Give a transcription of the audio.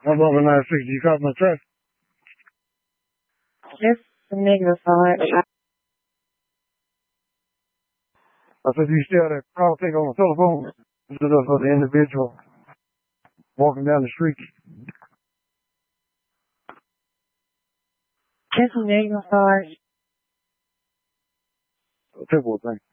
I'm over 960. You caught my truck? Just a nigga for it. I said, you still had a call take on the telephone. This is for the individual walking down the street. Just a nigga for it. A typical thing.